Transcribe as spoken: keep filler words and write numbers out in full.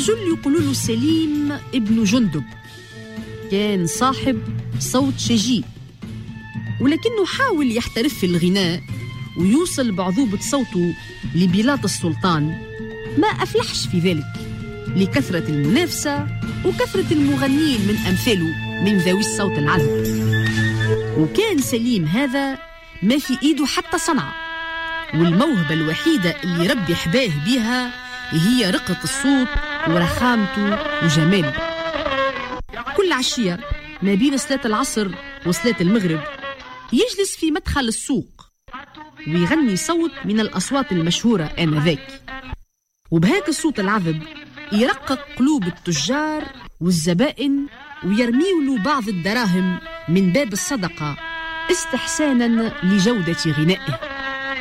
رجل يقولوا له سليم ابن جندب، كان صاحب صوت شجي، ولكنه حاول يحترف في الغناء ويوصل بعذوبة صوته لبلاط السلطان، ما أفلحش في ذلك لكثرة المنافسة وكثرة المغنيين من أمثاله من ذوي الصوت العذب. وكان سليم هذا ما في إيده حتى صنعة، والموهبة الوحيدة اللي ربي حباه بيها هي رقة الصوت ورخامته وجماله. كل عشية ما بين صلاة العصر وصلاة المغرب يجلس في مدخل السوق ويغني صوت من الأصوات المشهورة آنذاك، وبهاك الصوت العذب يرقق قلوب التجار والزبائن ويرميوا بعض الدراهم من باب الصدقة استحسانا لجودة غنائه.